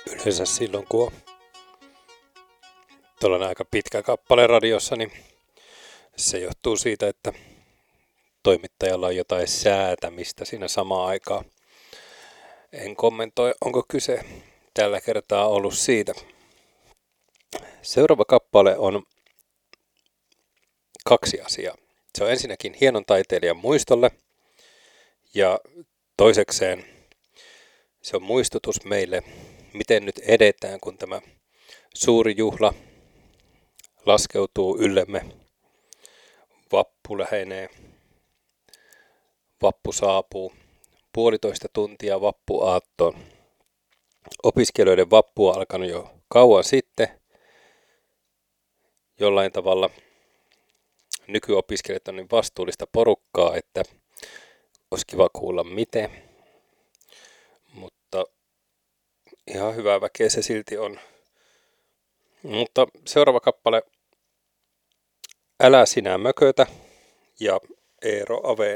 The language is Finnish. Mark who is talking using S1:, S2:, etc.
S1: Yleensä silloin, kun on tuollainen aika pitkä kappale radiossa, niin se johtuu siitä, että toimittajalla on jotain säätämistä siinä samaan aikaan. En kommentoi, onko kyse tällä kertaa ollut siitä. Seuraava kappale on 2 asiaa. Se on ensinnäkin hienon taiteilijan muistolle ja toisekseen se on muistutus meille, miten nyt edetään, kun tämä suuri juhla laskeutuu yllemme. Vappu lähenee, vappu saapuu, 1,5 tuntia vappuaattoon. Opiskelijoiden vappu on alkanut jo kauan sitten. Jollain tavalla nykyopiskelijat on niin vastuullista porukkaa, että olisi kiva kuulla miten. Mutta ihan hyvää väkeä se silti on. Mutta seuraava kappale Älä sinä mökötä ja Eero Aveen.